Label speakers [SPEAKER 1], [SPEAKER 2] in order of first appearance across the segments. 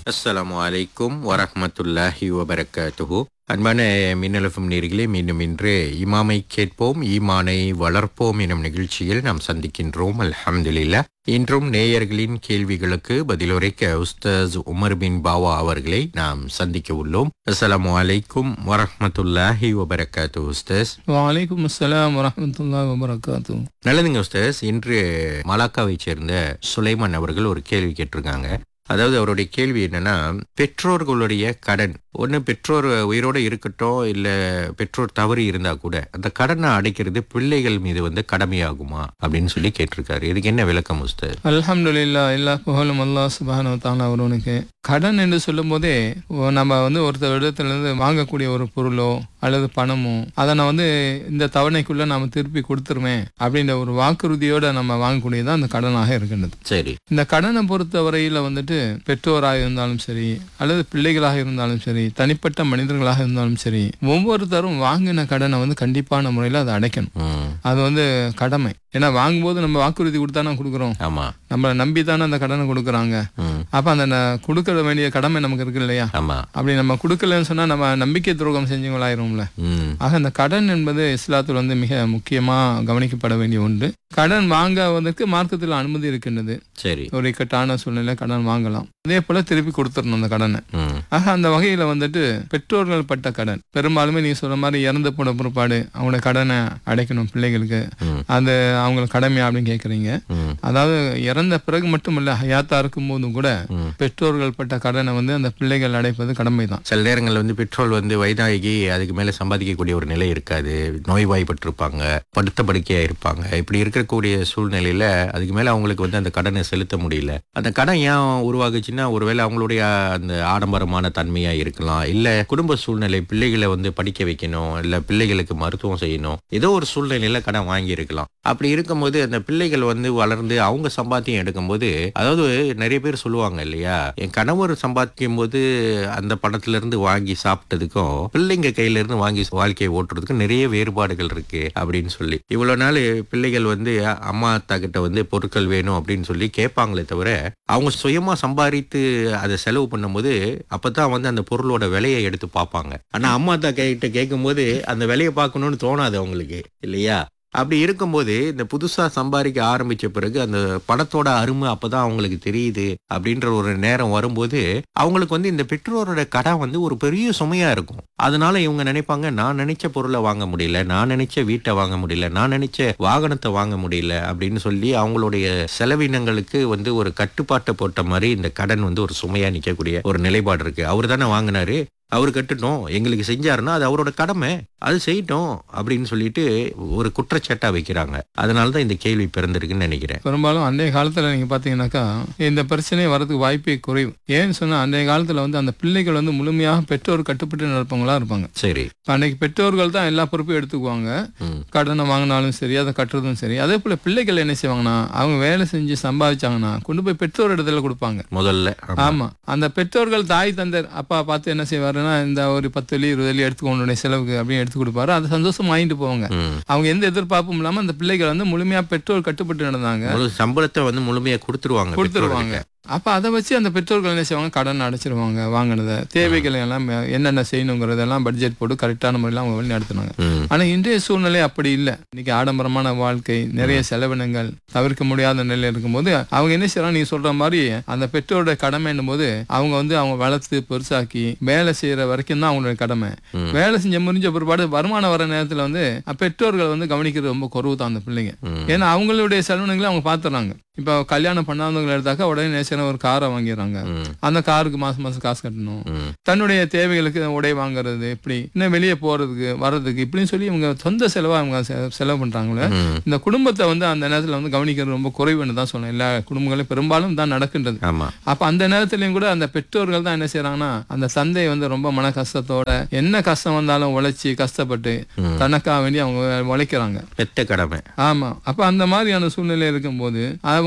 [SPEAKER 1] அஸ்ஸலாமு அலைக்கும் வரஹ்மத்துல்லாஹி வபரகாத்துஹு. அன்பான மின்னலஃபம் நேயர்களே, மீண்டும் இன்று இமாமை கேட்போம் ஈமானை வளர்ப்போம் எனும் நிகழ்ச்சியில் நாம் சந்திக்கின்றோம். அல்ஹம்துலில்லாஹ். இன்றும் நேயர்களின் கேள்விகளுக்கு பதிலுரைக்க உஸ்தாஸ் உமர் பின் பாவா அவர்களை நாம் சந்திக்க உள்ளோம். அஸ்ஸலாமு அலைக்கும் வரஹ்மத்துல்லாஹி வபரகாத்துஹு. உஸ்தாஸ்.
[SPEAKER 2] வலைக்கும் அஸ்ஸலாம் வரஹ்மத்துல்லாஹி வபரகாத்துஹு.
[SPEAKER 1] நல்லதுங்க உஸ்தாஸ். இன்று மலாக்காவை சேர்ந்த சுலைமான் அவர்கள் ஒரு கேள்வி கேட்டிருக்காங்க. அதாவது அவருடைய கேள்வி என்னன்னா, பெற்றோர்களுடைய கடன் ஒன்று பெற்றோர் உயிரோடு இருக்கட்டும், இல்லை பெற்றோர் தவறி இருந்தா கூட அந்த கடனை அடைக்கிறது பிள்ளைகள் மீது கடமையாகுமா அப்படின்னு சொல்லி கேட்டிருக்காரு. இதுக்கு என்ன விளக்கம் உஸ்தாத்?
[SPEAKER 2] அல்ஹம்துலில்லாஹ், எல்லா புகழும் அல்லாஹ் சுப்ஹானஹு வ தஆலா ஒருவனுக்கு. கடன் என்று சொல்லும் போதே நம்ம ஒருத்தர் இடத்துல இருந்து வாங்கக்கூடிய ஒரு பொருளோ அல்லது பணமோ அதை நான் இந்த தவணைக்குள்ள நாம திருப்பி கொடுத்துருவேன் அப்படின்ற ஒரு வாக்குறுதியோட நம்ம வாங்கக்கூடியதான் அந்த கடனாக இருக்கின்றது.
[SPEAKER 1] சரி.
[SPEAKER 2] இந்த கடனை பொறுத்த வரையில பெற்றோராக இருந்தாலும் சரி அல்லது பிள்ளைகளாக இருந்தாலும் சரி, தனிப்பட்ட மனிதர்களாக இருந்தாலும் சரி, ஒவ்வொருத்தரும் வாங்கின கடனை கண்டிப்பான முறையில் அதை அடைக்கணும். அது கடமை. ஏன்னா வாங்கும்போது நம்ம வாக்குறுதி கொடுத்தானே கொடுக்குறோம்.
[SPEAKER 1] ஆமா.
[SPEAKER 2] நம்மளை நம்பி தானே அந்த கடனை கொடுக்குறாங்க. அப்ப அந்த கொடுக்க வேண்டிய கடமை நமக்கு இருக்கு இல்லையா? அப்படி நம்ம கொடுக்கலன்னு சொன்னா நம்ம நம்பிக்கை துரோகம் செஞ்சவங்களாயிரும்ல. ஆக அந்த கடன் என்பது இஸ்லாத்தில் மிக முக்கியமா கவனிக்கப்பட வேண்டிய ஒன்று. கடன் வாங்குவதற்கு மார்க்கத்தில் அனுமதி இருக்கின்றது. சரி. ஒரு இக்கட்டான சூழ்நிலை கடன் வாங்கலாம், அதே போல திருப்பி கொடுத்துடணும் அந்த கடனை. ஆக அந்த வகையில பெற்றோர்கள் பட்ட கடன் பெரும்பாலுமே நீங்க சொல்ற மாதிரி இறந்து போன பிற்பாடு அவங்களோட கடனை அடைக்கணும் பிள்ளைகளுக்கு. அது அவங்களுக்கு கடமையா அப்படின்னு கேக்குறீங்க. அதாவது இறந்த பிறகு மட்டுமல்ல, ஹயாத்தா இருக்கும் போதும் கூட பெற்றோர்கள் பட்ட கடனை அந்த பிள்ளைகள் அடைப்பது கடமைதான்.
[SPEAKER 1] சில நேரங்கள் பெற்றோர் வயதாகி அதுக்கு மேல சம்பாதிக்கக்கூடிய ஒரு நிலை இருக்காது, நோய்வாய்ப்பட்டிருப்பாங்க, படுத்த படுக்கையா இருப்பாங்க. இப்படி இருக்கக்கூடிய சூழ்நிலையில அதுக்கு மேல அவங்களுக்கு அந்த கடனை செலுத்த முடியல. அந்த கடன் ஏன் உருவாகுச்சுன்னா, ஒருவேளை அவங்களுடைய அந்த ஆடம்பரமான தன்மையா இருக்கலாம், இல்ல குடும்ப சூழ்நிலை, பிள்ளைகளை படிக்க வைக்கணும், இல்ல பிள்ளைகளுக்கு மருத்துவம் செய்யணும், ஏதோ ஒரு சூழ்நிலையில கடன் வாங்கி இருக்கலாம். அப்படி இருக்கும்போது அந்த பிள்ளைகள் வளர்ந்து அவங்க சம்பாத்தியம் எடுக்கும்போது, அதாவது நிறைய பேர் சொல்லுவாங்க இல்லையா, என் கணவர் சம்பாதிக்கும் போது அந்த பணத்துல இருந்து வாங்கி சாப்பிட்டதுக்கும் பிள்ளைங்க கையில இருந்து வாங்கி வாழ்க்கையை ஓட்டுறதுக்கும் நிறைய வேறுபாடுகள் இருக்கு அப்படின்னு சொல்லி. இவ்வளவு நாள் பிள்ளைகள் அம்மா அத்தா கிட்ட பொருட்கள் வேணும் அப்படின்னு சொல்லி கேட்பாங்களே தவிர, அவங்க சுயமா சம்பாதித்து அதை செலவு பண்ணும்போது அப்பதான் அந்த பொருளோட விலையை எடுத்து பார்ப்பாங்க. ஆனா அம்மா அத்தா கிட்ட கேட்கும் போது அந்த விலையை பார்க்கணும்னு தோணாது அவங்களுக்கு இல்லையா? அப்படி இருக்கும்போது இந்த புதுசா சம்பாதிக்க ஆரம்பிச்ச பிறகு அந்த பணத்தோட அருமை அப்பதான் அவங்களுக்கு தெரியுது. அப்படின்ற ஒரு நேரம் வரும்போது அவங்களுக்கு இந்த பெற்றோரோட கடன் ஒரு பெரிய சுமையா இருக்கும். அதனால இவங்க நினைப்பாங்க, நான் நினைச்ச பொருளை வாங்க முடியல, நான் நினைச்ச வீட்டை வாங்க முடியல, நான் நினைச்ச வாகனத்தை வாங்க முடியல அப்படின்னு சொல்லி அவங்களுடைய செலவினங்களுக்கு ஒரு கட்டுப்பாட்டை போட்ட மாதிரி இந்த கடன் ஒரு சுமையா நிக்கக்கூடிய ஒரு நிலைப்பாடு இருக்கு. அவர் தானே வாங்கினாரு, அவரு கட்டணும், எங்களுக்கு செஞ்சாருன்னா அது அவரோட கடமை, அது செய்யட்டும் அப்படின்னு சொல்லிட்டு ஒரு குற்றச்சாட்டா வைக்கிறாங்க. அதனாலதான் இந்த கேள்வி பிறந்திருக்குன்னு நினைக்கிறேன்.
[SPEAKER 2] பெரும்பாலும் அன்றைய காலத்துல நீங்க பாத்தீங்கன்னாக்கா இந்த பிரச்சனையே வரதுக்கு வாய்ப்பே குறைவு. ஏன்னு சொன்னா அன்றைய காலத்துல அந்த பிள்ளைகள் முழுமையாக பெற்றோர் கட்டுப்பட்டு நடப்பவங்களா இருப்பாங்க.
[SPEAKER 1] சரி.
[SPEAKER 2] அன்னைக்கு பெற்றோர்கள் தான் எல்லா பொறுப்பையும் எடுத்துக்குவாங்க. கடனை வாங்கினாலும் சரி, அதை கட்டுறதும் சரி. அதே போல பிள்ளைகள் என்ன செய்வாங்கன்னா, அவங்க வேலை செஞ்சு சம்பாதிச்சாங்கன்னா கொண்டு போய் பெற்றோர் இடத்துல கொடுப்பாங்க முதல்ல. ஆமா. அந்த பெற்றோர்கள் தாய் தந்தர் அப்பா பார்த்து என்ன செய்வாரு, இந்த ஒரு 10 வெள்ளி 20 வெள்ளி எடுத்துக்கொண்டு செலவுக்கு அப்படின்னு எடுத்து கொடுப்பாரு. அது சந்தோஷம் வாங்கிட்டு போவாங்க. அவங்க எந்த எதிர்பார்ப்பும் இல்லாம அந்த பிள்ளைகள் முழுமையா பெற்றோர் கட்டுப்பட்டு நடந்தாங்க.
[SPEAKER 1] சம்பளத்தை முழுமையா கொடுத்துருவாங்க.
[SPEAKER 2] அப்ப அதை வச்சு அந்த பெற்றோர்கள் என்ன செய்வாங்க, கடன் அடைச்சிருவாங்க. வாங்கினதை தேவைகள் எல்லாம் என்னென்ன செய்யணுங்கிறதெல்லாம் பட்ஜெட் போட்டு கரெக்டான முறையில் அவங்க வழி நடத்தினாங்க. ஆனா இன்றைய சூழ்நிலை அப்படி இல்லை. இன்னைக்கு ஆடம்பரமான வாழ்க்கை, நிறைய செலவினங்கள், தவிர்க்க முடியாத நிலையில இருக்கும்போது அவங்க என்ன செய்யறாங்க, நீங்க சொல்ற மாதிரி அந்த பெற்றோரோட கடமை என்னும் போது அவங்க அவங்க வளர்த்து பெருசாக்கி வேலை செய்யற வரைக்கும் தான் அவங்களுடைய கடமை. வேலை செஞ்ச முடிஞ்ச பிற்பாடு வருமானம் வர நேரத்துல பெற்றோர்கள் கவனிக்கிறது ரொம்ப குறைவு தான் அந்த பிள்ளைங்க. ஏன்னா அவங்களுடைய செலவினங்களை அவங்க பாத்துறாங்க. இப்ப கல்யாணம் பண்ணாதவங்களை எடுத்தாக்கா உடனே ஒரு காரை வாங்கிடுறாங்க. அந்த காருக்கு மாசம் மாசம் காசு கட்டணும். தன்னுடைய தேவைகளுக்கு உடை வாங்குறது, இப்படி இன்னும் வெளியே போறதுக்கு வர்றதுக்கு இப்படின்னு சொல்லி இவங்க சொந்த செலவா அவங்க செலவு பண்றாங்களே. இந்த குடும்பத்தை அந்த நேரத்துல கவனிக்கிறது ரொம்ப குறைவுன்னு தான் சொல்லணும். எல்லா குடும்பங்களும் பெரும்பாலும் தான் நடக்கின்றது. அப்ப அந்த நேரத்திலயும் கூட அந்த பெற்றோர்கள் தான் என்ன செய்யறாங்கன்னா, அந்த தந்தை ரொம்ப மன கஷ்டத்தோட என்ன கஷ்டம் வந்தாலும் உழைச்சி கஷ்டப்பட்டு தனக்காக வேண்டி அவங்க உழைக்கிறாங்க.
[SPEAKER 1] பெத்த கடமை.
[SPEAKER 2] ஆமா. அப்ப அந்த மாதிரியான சூழ்நிலை இருக்கும் போது அவங்க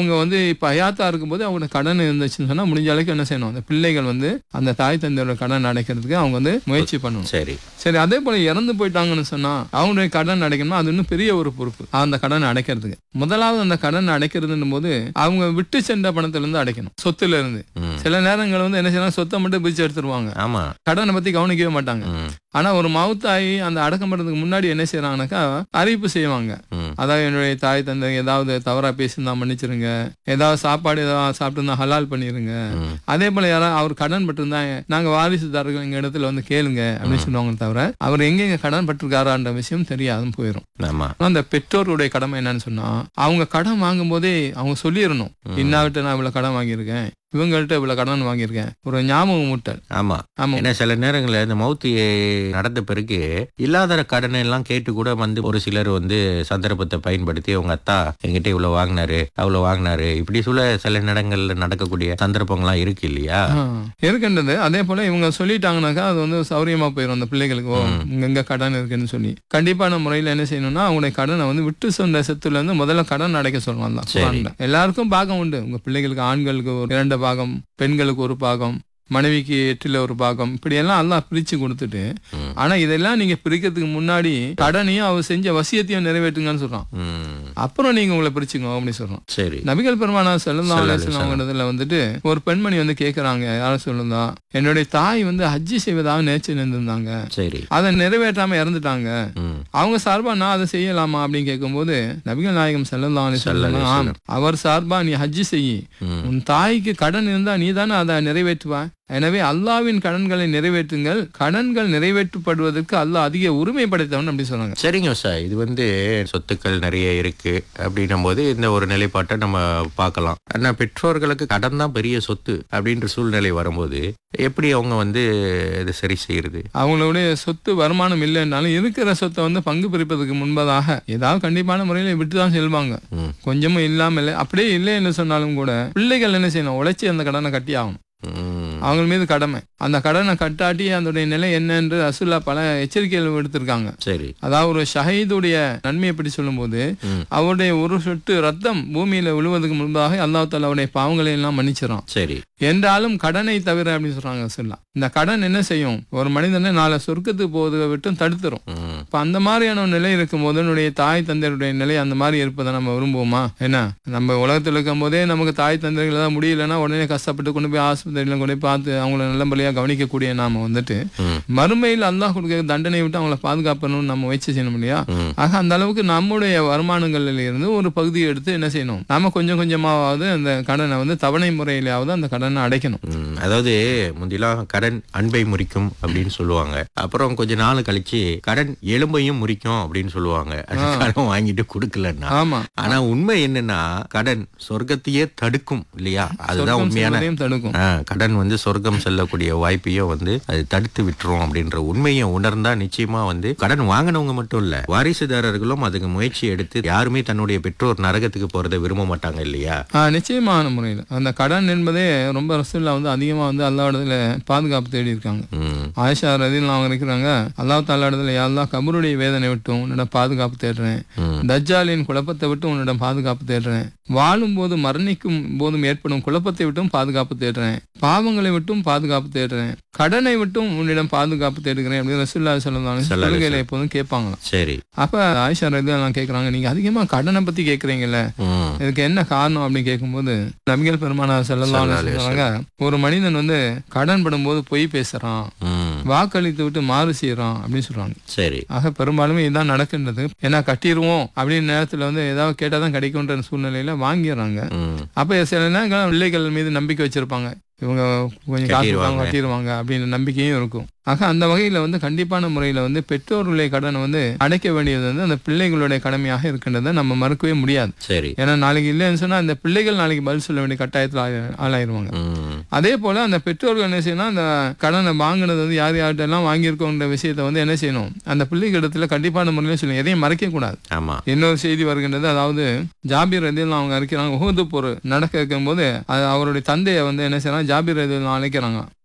[SPEAKER 2] அவங்க வந்து இப்ப ஹயாத்தா இருக்கும்போது அவங்க கடன் இருந்துச்சுன்னு சொன்னா முடிஞ்ச அளவுக்கு என்ன செய்யணும், அந்த பிள்ளைகள் வந்து அந்த தாய் தந்தையோட கடன் அடைக்கிறதுக்கு அவங்க வந்து முயற்சி பண்ணணும். சரி, அதே போல இறந்து போயிட்டாங்கன்னு சொன்னா அவங்களுடைய கடன் அடைக்கணும்னா அது இன்னும் பெரிய ஒரு பொறுப்பு. அந்த கடன் அடைக்கிறதுக்கு முதலாவது அந்த கடன் அடைக்கிறதுன்னும் போது அவங்க விட்டு சென்ற பணத்துல இருந்து அடைக்கணும், சொத்துல இருந்து. சில நேரங்கள் வந்து என்ன செய்யலாம், சொத்தை மட்டும் பிரிச்சு எடுத்துருவாங்க, கடனை பத்தி கவனிக்கவே மாட்டாங்க. ஆனா ஒரு மவுத்தாயி அந்த அடக்கம் பண்றதுக்கு முன்னாடி என்ன செய்யறாங்கனாக்கா அறிவிப்பு செய்வாங்க. அதாவது என்னுடைய தாய் தந்தை ஏதாவது தவறா பேசியிருந்தா மன்னிச்சிருங்க, ஏதாவது சாப்பாடு ஏதாவது சாப்பிட்டு ஹலால் பண்ணிருங்க. அதே போல யாராவது அவர் கடன் பட்டிருந்தா நாங்க வாரிசுதாரர்கள் எங்க இடத்துல வந்து கேளுங்க அப்படின்னு சொல்லுவாங்க. தவிர அவர் எங்க கடன் பட்டிருக்காரான்ற விஷயம் தெரியாதுன்னு போயிடும். அந்த பெற்றோருடைய கடமை என்னன்னு சொன்னா அவங்க கடன் வாங்கும் போதே அவங்க சொல்லிடணும், இன்னாவிட்ட நான் இவ்வளவு கடன் வாங்கியிருக்கேன், இவங்கள்ட்ட இவ்வளவு கடன் வாங்கியிருக்கேன், ஒரு ஞாபகம் மூட்டல்.
[SPEAKER 1] ஆமா, ஏன்னா சில நேரங்களில் இந்த மௌத்து நடந்த பிறகு இல்லாத கடனை எல்லாம் கேட்டு கூட வந்து ஒரு சிலர் வந்து சந்தர்ப்பத்தை பயன்படுத்தி அவங்க அத்தா எங்கிட்ட இவ்வளவு வாங்கினாரு அவ்வளவு வாங்கினாரு இப்படி சொல்ல சில இடங்கள்ல நடக்கக்கூடிய சந்தர்ப்பங்கள்லாம் இருக்கு இல்லையா?
[SPEAKER 2] இருக்கின்றது. அதே போல இவங்க சொல்லிட்டாங்கன்னாக்கா அது வந்து சௌரியமா போயிடும் அந்த பிள்ளைகளுக்கு. எங்க கடன் இருக்குன்னு சொல்லி கண்டிப்பான முறையில என்ன செய்யணும்னா அவங்களுடைய கடனை வந்து விட்டு சொன்ன செத்துல இருந்து முதல்ல கடன் அடைக்க சொல்லலாம். எல்லாருக்கும் பாகம் உண்டு. உங்க பிள்ளைகளுக்கு ஆண்களுக்கு ஒரு 2 பாகம், பெண்களுக்கு 1 பாகம், மனைவிக்கு 8ல் 1 பாகம், இப்படி எல்லாம் எல்லாம் பிரிச்சு கொடுத்துட்டு, ஆனா இதெல்லாம் நீங்க பிரிக்கிறதுக்கு முன்னாடி கடனையும் அவர் செஞ்ச வசியத்தையும் நிறைவேற்றுங்கன்னு சொல்றான். அப்புறம் நீங்க உங்களை பிரிச்சுங்க அப்படின்னு சொல்றோம். சரி, நபிகள் பெருமானார் ஸல்லல்லாஹு அலைஹி வஸல்லம் வந்துட்டு ஒரு பெண்மணி வந்து கேக்குறாங்க, யாரும் சொல்லுதா, என்னுடைய தாய் வந்து ஹஜ்ஜி செய்வதாக நேர்ச்சி நின்றுந்தாங்க, சரி அதை நிறைவேற்றாம இறந்துட்டாங்க, அவங்க சார்பா நான் அதை செய்யலாமா அப்படின்னு கேட்கும்போது நபிகள் நாயகம் ஸல்லல்லாஹு அலைஹி வஸல்லம் அவர் சார்பா நீ ஹஜ்ஜி செய்யி, உன் தாய்க்கு கடன் இருந்தா நீ தானே அதை நிறைவேற்றுவா, எனவே அல்லாவின் கடன்களை நிறைவேற்றுங்கள், கடன்கள் நிறைவேற்றப்படுவதற்கு அல்லாஹ் அதிக உரிமை படைத்தவன் அப்படி சொன்னாங்க.
[SPEAKER 1] சரிங்க சார், இது வந்து சொத்துக்கள் நிறைய இருக்கு அப்படின்னும் போது இந்த ஒரு நிலைப்பாட்டை நம்ம பார்க்கலாம். ஆனா பெற்றோர்களுக்கு கடன் தான் பெரிய சொத்து அப்படின்ற சூழ்நிலை வரும்போது எப்படி அவங்க வந்து இது சரி செய்யறது?
[SPEAKER 2] அவங்களுடைய சொத்து வருமானம் இல்லைன்னாலும் இருக்கிற சொத்தை வந்து பங்கு பிரிப்பதற்கு முன்பதாக ஏதாவது கண்டிப்பான முறையில விட்டுதான் செல்வாங்க. கொஞ்சமும் இல்லாம இல்லை, அப்படியே இல்லை என்று சொன்னாலும் கூட பிள்ளைகள் என்ன செய்யணும், உழைச்சி அந்த கடனை கட்டி ஆகணும். அவங்க மீது கடமை. அந்த கடனை கட்டாட்டி அதோடைய நிலை என்ன என்று ரசூலுல்லாஹ் பல எச்சரிக்கைகள் எடுத்திருக்காங்க. சரி, அதாவது ஒரு ஷஹீதுடைய நன்மையை பற்றி சொல்லும் போது அவருடைய ஒரு சொட்டு ரத்தம் பூமியில விழுவதற்கு முன்பாக அல்லாஹ் தஆலா அவருடைய பாவங்களை எல்லாம் மன்னிச்சிடறான். சரி, என்றாலும் கடனை தவிர அப்படின்னு சொல்றாங்க ரசூலுல்லாஹ். இந்த கடன் என்ன செய்யும், ஒரு மனிதனை நாளை சொர்க்கத்துக்கு போவதை விட்டு தடுத்துரும். இப்ப அந்த மாதிரியான நிலை இருக்கும் போது என்னுடைய தாய் தந்தையருடைய நிலை அந்த மாதிரி இருப்பதை நம்ம விரும்புவோமா? என்ன, நம்ம உலகத்தில் இருக்கும் போதே நமக்கு தாய் தந்தைகள் ஏதாவது முடியலன்னா உடனே கஷ்டப்பட்டு கொண்டு போய் ஆஸ்பத்திரியில கொண்டு போய் பார்த்து அவங்கள நல்லபடியா கவனிக்கக்கூடிய நாம வந்துட்டு மறுமையில் அல்லாஹ் கொடுக்க தண்டனை விட்டு அவங்கள பாதுகாப்பணும்னு நம்ம முயற்சி செய்யணும் இல்லையா? ஆக அந்த அளவுக்கு நம்முடைய வருமானங்கள்ல இருந்து ஒரு பகுதியை எடுத்து என்ன செய்யணும், நாம கொஞ்சம் கொஞ்சமாவது அந்த கடனை வந்து தவணை முறையிலாவது அந்த கடனை அடைக்கணும்.
[SPEAKER 1] அதாவது முந்திலாம் கடன் அன்பை முறிக்கும் அப்படின்னு சொல்லுவாங்க, அப்புறம் கொஞ்ச நாள் கழிச்சு கடன் எலும்பையும் முறிக்கும் அப்படின்னு சொல்லுவாங்க. கடன் வாங்கிட்டு கொடுக்கலன்னா. ஆமா, ஆனா உண்மை என்னன்னா கடன் சொர்க்கத்தையே தடுக்கும் இல்லையா? அதுதான் உண்மையான தடுக்கும். கடன் வந்து சொர்க்கம் செல்லக்கூடிய வாய்ப்பையும் வந்து அது தடுத்து விட்டுரும் அப்படின்ற உண்மையை உணர்ந்தா நிச்சயமா வந்து கடன் வாங்கினவங்க மட்டும் இல்ல, வாரிசுதாரர்களும் அதுக்கு முயற்சி எடுத்து யாருமே தன்னுடைய பெற்றோர் நரகத்துக்கு போறதை விரும்ப மாட்டாங்க இல்லையா?
[SPEAKER 2] நிச்சயமான முறையில் அந்த கடன் என்பதே ரொம்ப ரசூலுல்லாஹ் வந்து அதிகமா வந்து அல்லாஹ்விடத்துல பாதுகாப்பு தேடி இருக்காங்க. ஆயிஷா ரலியல்லாஹு அன்ஹா இருக்கிறாங்க, அல்லாஹ் தஆலா இடத்துல யா அல்லாஹ் கபருடைய வேதனை விட்டு உன்னிடம் பாதுகாப்பு தேடுறேன், தஜ்ஜாலின் குழப்பத்தை விட்டு உன்னிடம் பாதுகாப்பு தேடுறேன், வாழும் போது மரணிக்கும் போதும் ஏற்படும் குழப்பத்தை விட்டும் பாதுகாப்பு தேடுறேன், பாவங்களை விட்டும் பாதுகாப்பு தேடுறேன், கடனை விட்டும் உன்னிடம் பாதுகாப்பு தேடுகிறேன் அப்படின்னு ரசூலுல்லாஹி ஸல்லல்லாஹு அலைஹி வஸல்லம் சொல்லுகையில எப்போதும் கேட்பாங்க. சரி, அப்ப ஆயிஷா ரலியல்லாஹு கேட்கறாங்க, நீங்க அதிகமா கடனை பத்தி கேட்கறீங்கல்ல, இதுக்கு என்ன காரணம் அப்படின்னு கேட்கும்போது நபிகள் பெருமானார் ஸல்லல்லாஹு அலைஹி வஸல்லம் ஒரு மனிதன் வந்து கடன் படும்போது பொய் பேசுறான், வாக்களித்து விட்டு மாறு செய்யறான் அப்படின்னு சொல்றாங்க. சரி, ஆக பெரும்பாலுமே இதுதான் நடக்கின்றது. ஏன்னா கட்டிடுவோம் அப்படின்னு நேரத்துல வந்து ஏதாவது கேட்டாதான் கிடைக்கும்ன்ற சூழ்நிலையில வாங்கிடுறாங்க. அப்ப சில நேரங்கள் பிள்ளைகள் மீது நம்பிக்கை வச்சிருப்பாங்க, இவங்க கொஞ்சம் காசு கட்டிடுவாங்க அப்படின்னு நம்பிக்கையும் இருக்கும். ஆக அந்த வகையில வந்து கண்டிப்பான முறையில வந்து பெற்றோர்களுடைய கடனை வந்து அடைக்க வேண்டியது வந்து அந்த பிள்ளைகளுடைய கடமையாக இருக்கின்றதை நம்ம மறுக்கவே முடியாது. சரி, ஏன்னா நாளைக்கு இல்லைன்னு சொன்னா அந்த பிள்ளைகள் நாளைக்கு பதில் சொல்ல வேண்டிய கட்டாயத்துல ஆளாயிருவாங்க. அதே போல அந்த பெற்றோர்கள் என்ன செய்யணும், அந்த கடனை வாங்கினது வந்து யார் யார்கிட்ட எல்லாம் வாங்கியிருக்கோன்ற விஷயத்த வந்து என்ன செய்யணும், அந்த பிள்ளைகளிடத்துல கண்டிப்பான முறையில சொல்லணும், எதையும் மறைக்க கூடாது. இன்னொரு செய்தி வருகின்றது, அதாவது ஜாபீர் ரலியல்லாஹு அவங்க அறிக்கிறாங்க, உஹது போர் நடக்க இருக்கும் போது அவருடைய தந்தையை வந்து என்ன செய்யறாங்க, ஜாபீர் ரலியல்லாஹு அழைக்கிறாங்க.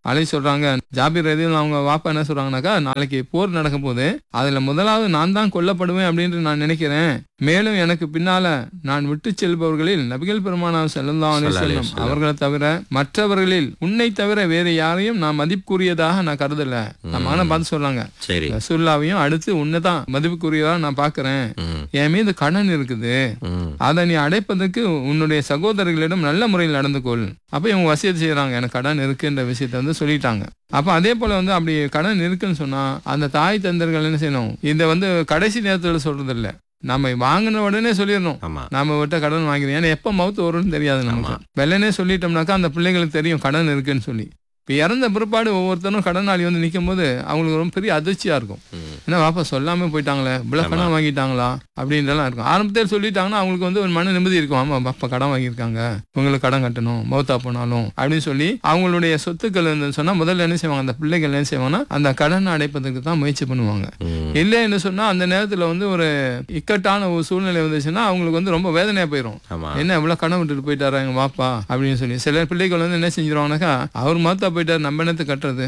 [SPEAKER 2] அலை சொல்றாங்க, ஜாபிர் ரலியல்லாஹு அவங்க வாப்பா என்ன சொல்றாங்கன்னாக்கா, நாளைக்கு போர் நடக்கும் போது அதுல முதலாவது நான் தான் கொல்லப்படுவேன் அப்படின்னு நான் நினைக்கிறேன். மேலும் எனக்கு பின்னால நான் விட்டு செல்பவர்களில் நபிகள் பெருமானார் ஸல்லல்லாஹு அலைஹி வஸல்லம் அவர்களை தவிர மற்றவர்களில் உன்னை தவிர வேறு யாரையும் நான் மதிப்புக்குரியதாக நான் கருதல. நம்ம பார்த்து சொல்றாங்க, ரசூலுல்லாஹ்வையும் அடுத்து உன்னைதான் மதிப்புக்குரியதாக நான் பாக்குறேன். என் மீது கடன் இருக்குது, அதை நீ அடைப்பதற்கு உன்னுடைய சகோதரர்களிடம் நல்ல முறையில் நடந்து கொள். அப்ப இவங்க வசியத்தை செய்யறாங்க, எனக்கு கடன் இருக்குன்ற விஷயத்த வந்து சொல்லிட்டாங்க. அப்ப அதே போல வந்து அப்படி கடன் இருக்குன்னு சொன்னா அந்த தாய் தந்தர்கள் என்ன செய்யணும், இதை கடைசி நேரத்துல சொல்றது இல்ல, நம்ம வாங்கின உடனே சொல்லிடணும், நாம விட்ட கடன் வாங்கிறோம். ஏன்னா எப்ப மவுத்து வரும்னு தெரியாது நமக்கு. வெள்ளனே சொல்லிட்டோம்னாக்கா அந்த பிள்ளைகளுக்கு தெரியும் கடன் இருக்குன்னு சொல்லி. இப்போ இறந்த பிற்பாடு ஒவ்வொருத்தரும் கடனாளி வந்து நிற்கும் போது அவங்களுக்கு ரொம்ப பெரிய அதிர்ச்சியா இருக்கும். ஏன்னா வாப்பா சொல்லாம போயிட்டாங்களே, இவ்வளோ கடன் வாங்கிட்டாங்களா அப்படின்றலாம் இருக்கும். ஆரம்பத்தில் சொல்லிட்டாங்கன்னா அவங்களுக்கு வந்து ஒரு மன நிம்மதி இருக்கும். ஆமா பாப்பா கடன் வாங்கியிருக்காங்க, உங்களுக்கு கடன் கட்டணும் மௌத்தா போனாலும் அப்படின்னு சொல்லி அவங்களுடைய சொத்துக்கள் சொன்னா முதல்ல என்ன செய்வாங்க, அந்த பிள்ளைகள் என்ன செய்வாங்கன்னா அந்த கடனை அடைப்பதற்கு தான் முயற்சி பண்ணுவாங்க. இல்லை என்ன சொன்னா அந்த நேரத்துல வந்து ஒரு இக்கட்டான ஒரு சூழ்நிலை வந்துச்சுன்னா அவங்களுக்கு வந்து ரொம்ப வேதனையா போயிடும். என்ன இவ்வளவு கடன் விட்டுட்டு போயிட்டாரா எங்க வாப்பா அப்படின்னு சொல்லி. சில பிள்ளைகள் வந்து என்ன செஞ்சிருவாங்கன்னாக்கா, அவர் மௌத்தா போயிட்டாரு, நம்ம என்னத்து கட்டுறது,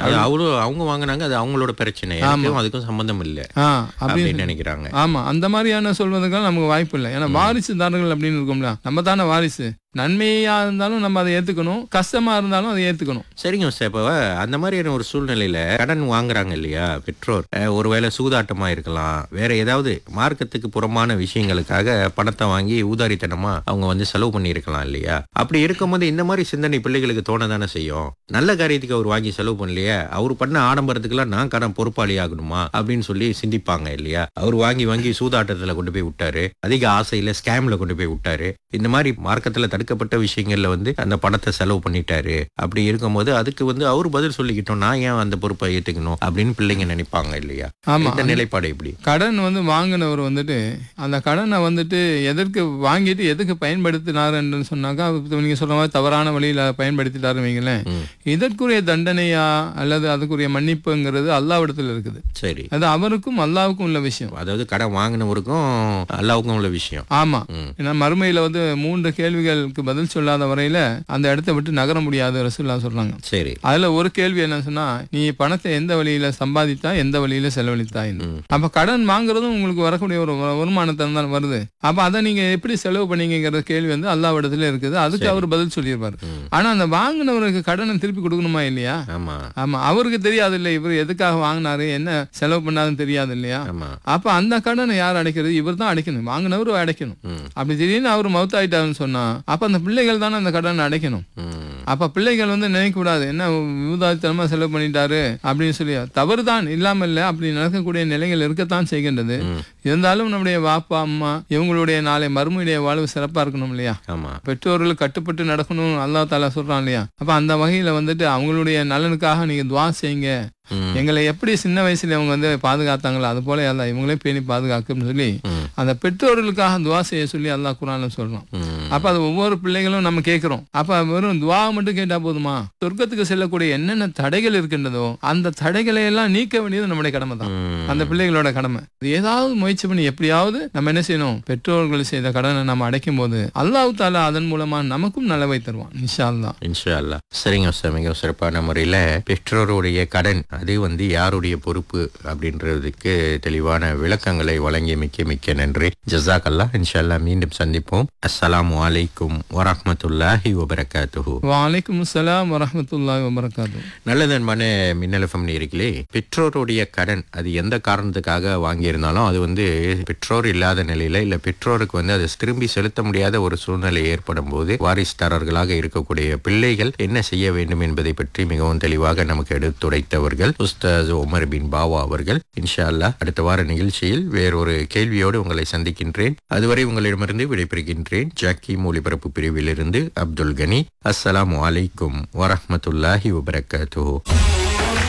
[SPEAKER 1] அவங்க வாங்கினாங்க, அது அவங்களோட பிரச்சனை, அதுக்கும் சம்பந்தம் இல்லை அப்படின்னு நினைக்கிறாங்க.
[SPEAKER 2] ஆமா, அந்த மாதிரியான சொல்வதற்கான நமக்கு வாய்ப்பு இல்லை. ஏன்னா வாரிசுதாரர்கள் அப்படின்னு இருக்கும்ல, நம்ம தானே வாரிசு. நன்மையா இருந்தாலும் நம்ம அதை ஏத்துக்கணும், கஷ்டமா இருந்தாலும் அதை ஏத்துக்கணும்.
[SPEAKER 1] சரிங்க சார். இப்போ அந்த மாதிரியான ஒரு சூழ்நிலையில கடன் வாங்குறாங்க இல்லையா பெற்றோர், ஒருவேளை சூதாட்டமா இருக்கலாம், வேற ஏதாவது மார்க்கத்துக்கு புறமான விஷயங்களுக்காக பணத்தை வாங்கி ஊதாரித்தனமா அவங்க வந்து செலவு பண்ணி இருக்கலாம் இல்லையா. அப்படி இருக்கும்போது இந்த மாதிரி சிந்தனை பிள்ளைகளுக்கு தோணதானே செய்யும். நல்ல காரியத்துக்கு அவர் வாங்கி செலவு பண்ணலையே, அவர் பண்ண ஆடம்பரத்துக்குலாம் நான் கடன் பொறுப்பாளி ஆகணுமா அப்படின்னு சொல்லி சிந்திப்பாங்க இல்லையா. அவர் வாங்கி வாங்கி சூதாட்டத்துல கொண்டு போய் விட்டாரு, அதிக ஆசையில ஸ்கேம்ல கொண்டு போய் விட்டாரு, இந்த மாதிரி மார்க்கத்துல தடுக்கப்பட்ட விஷயங்கள்ல வந்து அந்த பணத்தை செலவு பண்ணிட்டாரு. அப்படி இருக்கும்போது அதுக்கு வந்து அவர் பதில் சொல்லிக்கிட்டோம், நான் ஏன் அந்த பொறுப்பை ஏத்துக்கணும் அப்படின்னு பிள்ளைங்க நினைப்பாங்க இல்லையா. இந்த நிலைப்பாடு எப்படி?
[SPEAKER 2] கடன் வந்து வாங்கினவர் வந்துட்டு அந்த கடனை வந்துட்டு எதற்கு வாங்கிட்டு எதுக்கு பயன்படுத்தினாருன்னு சொன்னாக்கா, நீங்க சொல்ற மாதிரி தவறான வழியில பயன்படுத்திட்டாரு வைங்களேன், இதற்குரிய தண்டனையா அல்லது அதுக்குரிய மன்னிப்புங்கிறது அல்லாஹ்விடத்துல இருக்குது.
[SPEAKER 1] சரி,
[SPEAKER 2] அது அவருக்கும் அல்லாஹ்வுக்கும் உள்ள விஷயம்.
[SPEAKER 1] அதாவது கடன் வாங்கினவருக்கும் அல்லாஹ்வுக்கும் உள்ள விஷயம்.
[SPEAKER 2] ஆமா, ஏன்னா மறுமையில வந்து 3 கேள்விகளுக்கு பதில் சொல்லாத வரையில அந்த இடத்தை விட்டு நகர முடியாது ரசூலுல்லாஹ் சொல்றாங்க.
[SPEAKER 1] சரி,
[SPEAKER 2] அதுல ஒரு கேள்வி என்ன சொன்னா, நீ பணத்தை எந்த வழியில சம்பாதித்தா எந்த வழியில செலவழித்தாய். அப்ப கடன் வாங்குறதும் உங்களுக்கு வரக்கூடிய ஒரு வருமானத்தை தான் வருது. அப்ப அதை நீங்க எப்படி செலவு பண்ணீங்கிற கேள்வி வந்து அல்லாஹ்விடத்துல இருக்குது. அதுக்கு அவர் பதில் சொல்லியிருப்பாரு. ஆனா அந்த வாங்கினவருக்கு கடனை திருப்பி கொடுக்கணுமா இல்லையா? ஆமா, அவருக்கு தெரியாது இல்ல இவர் எதுக்காக வாங்கினாரு, என்ன செலவு பண்ணாதுன்னு தெரியாது இல்லையா. அப்ப அந்த கடனை யார் அடைக்கிறது? இவர் தான் அடைக்கணும், வாங்கினவரு அடைக்கணும். அப்படி திடீர்னு அவர் மவுத் ஆயிட்டாருன்னு சொன்னா அப்ப அந்த பிள்ளைகள் தானே அந்த கடனை அடைக்கணும். அப்ப பிள்ளைகள் வந்து நினைக்க கூடாது, என்ன விவாதத்தனமா செலவு பண்ணிட்டாரு அப்படின்னு சொல்லி. தவறுதான் இல்லாம இல்ல, அப்படி நடக்கக்கூடிய நிலைகள் இருக்கத்தான் செய்கின்றது. இருந்தாலும் நம்முடைய வாப்பா அம்மா இவங்களுடைய நாளை மறுமையுடைய வாழ்வு சிறப்பா இருக்கணும் இல்லையா. பெற்றோர்கள் கட்டுப்பட்டு நடக்கணும் அல்லாஹ் தஆலா சொல்றான் இல்லையா. அப்ப அந்த வகையில வந்துட்டு அவங்களுடைய நலனுக்காக நீங்க துஆ செய்யுங்க. எங்களை எப்படி சின்ன வயசுல அவங்க வந்து பாதுகாத்தாங்களோ அது போல அல்லாஹ் இவங்களையும் பேணி பாதுகாக்குன்னு சொல்லி அந்த பெற்றோர்களுக்காக துஆ செய்ய சொல்லி அல்லாஹ் குர்ஆன்ல சொல்றான். அப்ப அது ஒவ்வொரு பிள்ளைகளும் நம்ம கேட்கிறோம். அப்ப வெறும் துஆ மட்டும் கேட்டா போதுமா? சொர்க்கத்துக்கு செல்லக்கூடிய என்னென்ன தடைகள் இருக்கின்றதோ அந்த தடைகளை எல்லாம் நீக்க வேண்டியது நம்முடைய கடமை தான், அந்த பிள்ளைகளோட கடமை. ஏதாவது முயற்சி பண்ணி எப்படியாவது நம்ம என்ன செய்யணும், பெற்றோர்கள் செய்த கடனை நம்ம அடைக்கும் போது அல்லாஹ் தஆலா அதன் மூலமா நமக்கும் நலவை தருவான் இன்ஷா அல்லாஹ்.
[SPEAKER 1] இன்ஷா அல்லாஹ். சரிங்க சார், மிக சிறப்பான முறையில பெற்றோருடைய கடன் அது வந்து யாருடைய பொறுப்பு அப்படின்றதுக்கு தெளிவான விளக்கங்களை வழங்கிய மிக்க நன்றி. ஜஸாக் அல்லாஹ். இன்ஷா அல்லாஹ் மீண்டும் சந்திப்போம். அஸ்ஸலாமு அலைக்கும் வரஹ்மத்துல்லாஹி வபரகாத்துஹு.
[SPEAKER 2] வலைக்கும் அஸ்ஸலாம் வரஹ்மத்துல்லாஹி வபரகாத்துஹு.
[SPEAKER 1] நல்லது அன்பான மின்னல் எஃப்எம் நேயர்களே, பெற்றோருடைய கடன் அது எந்த காரணத்துக்காக வாங்கியிருந்தாலும் அது வந்து பெற்றோர் இல்லாத நிலையில இல்ல பெற்றோருக்கு வந்து அதை திரும்பி செலுத்த முடியாத ஒரு சூழ்நிலை ஏற்படும் போது வாரிசுதாரர்களாக இருக்கக்கூடிய பிள்ளைகள் என்ன செய்ய வேண்டும் என்பதை பற்றி மிகவும் தெளிவாக நமக்கு எடுத்துரைத்தவர்கள் உஸ்தாஸ் உமர் பின் பாவா அவர்கள். இன்ஷா அல்லாஹ் அடுத்த வார நிகழ்ச்சியில் வேறொரு கேள்வியோடு உங்களை சந்திக்கின்றேன். அதுவரை உங்களிடமிருந்து விடைபெறுகின்றேன். ஜாக்கி ஒலிபரப்பு பிரிவிலிருந்து அப்துல் கனி. அஸ்ஸலாமு அலைக்கும் வரஹ்மத்துல்லாஹி வபரகாத்துஹு.